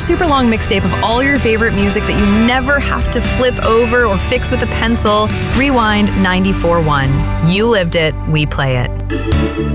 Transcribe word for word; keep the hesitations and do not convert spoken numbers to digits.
super long mixtape of all your favorite music that you never have to flip over or fix with a pencil, Rewind ninety-four point one. You lived it, we play it.